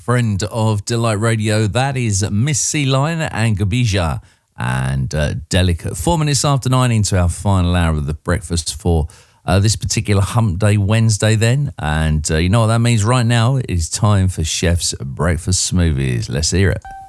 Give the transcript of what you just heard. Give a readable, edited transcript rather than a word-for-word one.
friend of Delight Radio. That is Miss Sea Lion and Gabija and Delicate. 4 minutes after 9 into our final hour of the breakfast for this particular Hump Day Wednesday then. And you know what that means right now? It is time for Chef's Breakfast Smoothies. Let's hear it.